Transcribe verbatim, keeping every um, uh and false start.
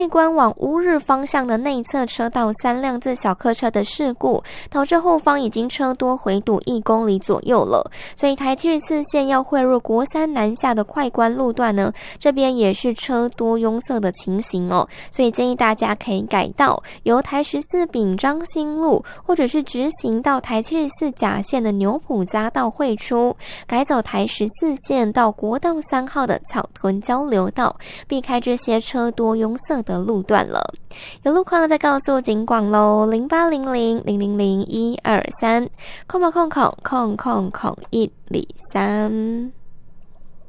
内关往乌日方向的内侧车道三辆自小客车的事故，导致后方已经车多回堵一公里左右了。所以台七十四线要汇入国三南下的快关路段呢，这边也是车多拥塞的情形哦。所以建议大家可以改道由台十四丙彰新路，或者是直行到台七十四甲线的牛埔匝道汇出，改走台十四线到国道三号的草屯交流道，避开这些车多拥塞的的路段了。有路况再告诉警广喽，零八零零零零零一二三，空吧空空空空空一里三。